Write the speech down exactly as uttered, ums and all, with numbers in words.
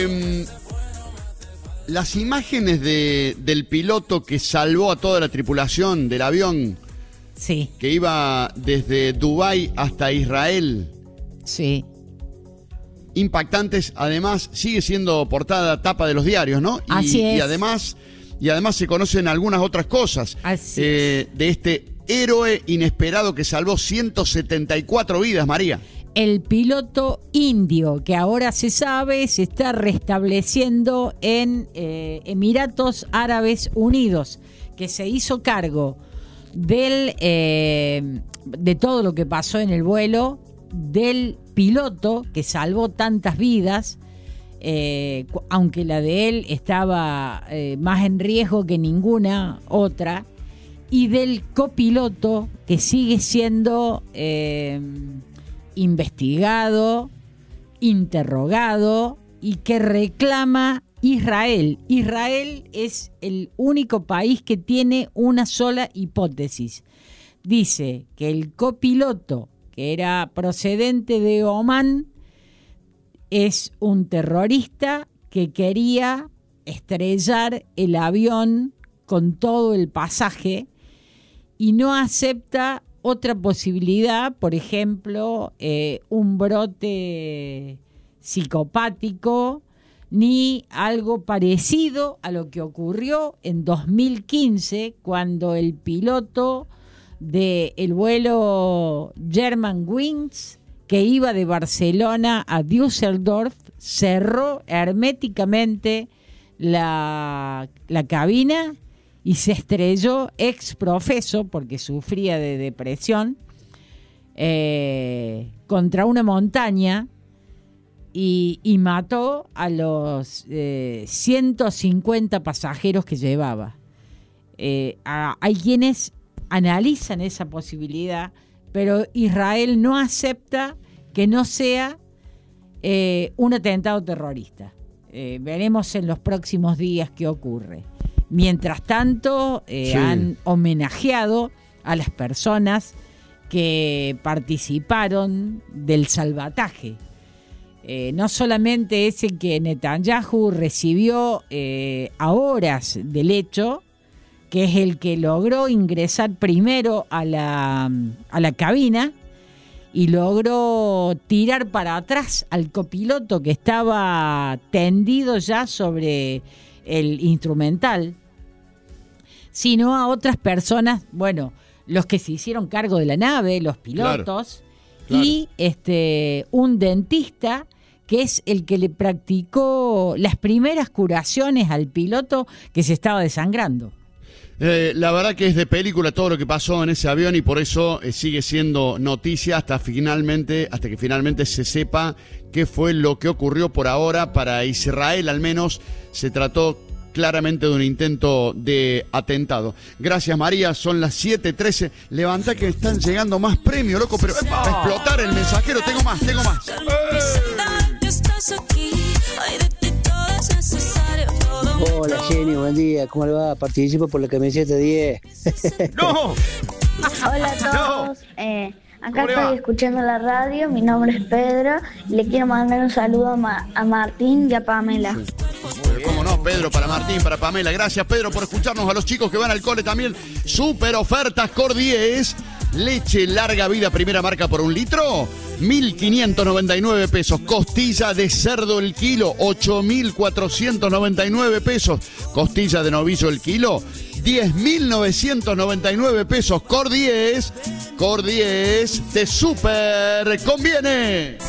Eh, las imágenes de, del piloto que salvó a toda la tripulación del avión, sí, que iba desde Dubái hasta Israel, sí, impactantes. Además, sigue siendo portada, tapa de los diarios, ¿no? Y, Así es. Y además, y además se conocen algunas otras cosas Así eh, de este héroe inesperado que salvó ciento setenta y cuatro vidas, María. El piloto indio, que ahora se sabe, se está restableciendo en eh, Emiratos Árabes Unidos, que se hizo cargo del eh, de todo lo que pasó en el vuelo, del piloto que salvó tantas vidas, eh, aunque la de él estaba eh, más en riesgo que ninguna otra, y del copiloto que sigue siendo eh, investigado, interrogado y que reclama Israel. Israel es el único país que tiene una sola hipótesis. Dice que el copiloto, que era procedente de Omán, es un terrorista que quería estrellar el avión con todo el pasaje y no acepta otra posibilidad, por ejemplo, eh, un brote psicopático, ni algo parecido a lo que ocurrió en dos mil quince, cuando el piloto del vuelo Germanwings, que iba de Barcelona a Düsseldorf, cerró herméticamente la, la cabina y se estrelló ex profeso, porque sufría de depresión, eh, contra una montaña y, y mató a los eh, ciento cincuenta pasajeros que llevaba. Eh, a, hay quienes analizan esa posibilidad, pero Israel no acepta que no sea eh, un atentado terrorista. Eh, veremos en los próximos días qué ocurre. Mientras tanto, eh, sí. han homenajeado a las personas que participaron del salvataje. Eh, no solamente ese que Netanyahu recibió eh, a horas del hecho, que es el que logró ingresar primero a la, a la cabina y logró tirar para atrás al copiloto que estaba tendido ya sobre el instrumental, sino a otras personas, bueno, los que se hicieron cargo de la nave, los pilotos, claro, claro. y este un dentista que es el que le practicó las primeras curaciones al piloto que se estaba desangrando. Eh, la verdad que es de película todo lo que pasó en ese avión y por eso eh, sigue siendo noticia hasta finalmente, hasta que finalmente se sepa qué fue lo que ocurrió. Por ahora, para Israel al menos, se trató claramente de un intento de atentado. Gracias, María, son las siete trece. Levanta que están llegando más premios, loco, pero eh, va a explotar el mensajero. Tengo más, tengo más. ¡Eh! Hola Jenny, buen día, ¿cómo le va? Participo por la camiseta diez. ¡No! Hola a todos, no. eh, acá estoy escuchando la radio, mi nombre es Pedro y le quiero mandar un saludo a, Ma- a Martín y a Pamela. Cómo no, Pedro, para Martín, para Pamela. Gracias, Pedro, por escucharnos. A los chicos que van al cole también. Super ofertas Cor diez. Leche larga vida primera marca por un litro, mil quinientos noventa y nueve pesos. Costilla de cerdo el kilo, ocho mil cuatrocientos noventa y nueve pesos. Costilla de novillo el kilo, diez mil novecientos noventa y nueve pesos. Cor diez, Cor diez, te super conviene.